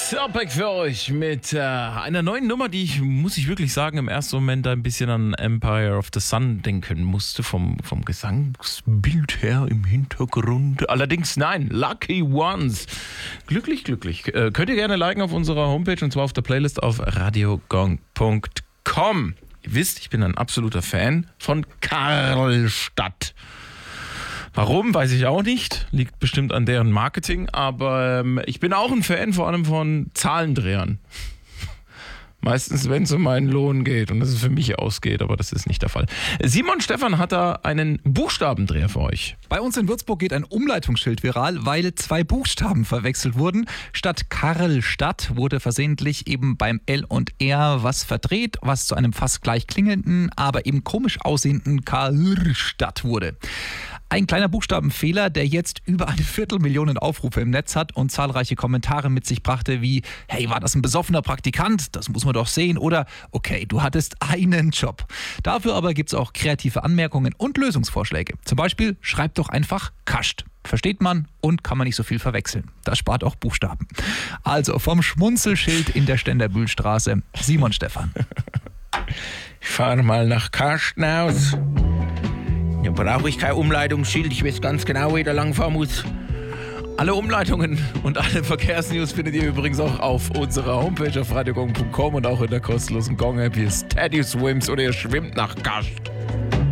Zopek für euch mit einer neuen Nummer, die ich, muss ich wirklich sagen, im ersten Moment ein bisschen an Empire of the Sun denken musste, vom Gesangsbild her im Hintergrund. Allerdings nein, Lucky Ones. Glücklich. Könnt ihr gerne liken auf unserer Homepage und zwar auf der Playlist auf radiogong.com. Ihr wisst, ich bin ein absoluter Fan von Karlstadt. Warum, weiß ich auch nicht. Liegt bestimmt an deren Marketing. Aber ich bin auch ein Fan vor allem von Zahlendrehern. Meistens, wenn es um meinen Lohn geht und dass es für mich ausgeht, aber das ist nicht der Fall. Simon Stefan hat da einen Buchstabendreher für euch. Bei uns in Würzburg geht ein Umleitungsschild viral, weil 2 Buchstaben verwechselt wurden. Statt Karlstadt wurde versehentlich eben beim L und R was verdreht, was zu einem fast gleich klingenden, aber eben komisch aussehenden Karlstadt wurde. Ein kleiner Buchstabenfehler, der jetzt über 250.000 Aufrufe im Netz hat und zahlreiche Kommentare mit sich brachte wie, hey, war das ein besoffener Praktikant? Das muss man doch sehen. Oder, okay, du hattest einen Job. Dafür aber gibt es auch kreative Anmerkungen und Lösungsvorschläge. Zum Beispiel, schreib doch einfach Kascht. Versteht man und kann man nicht so viel verwechseln. Das spart auch Buchstaben. Also vom Schmunzelschild in der Ständerbühlstraße, Simon Stefan. Ich fahre mal nach Karsten aus. Ja, brauche ich kein Umleitungsschild. Ich weiß ganz genau, wo ich da langfahren muss. Alle Umleitungen und alle Verkehrsnews findet ihr übrigens auch auf unserer Homepage auf radiogong.com und auch in der kostenlosen Gong-App. Hier ist Teddy Swims oder ihr schwimmt nach Karst.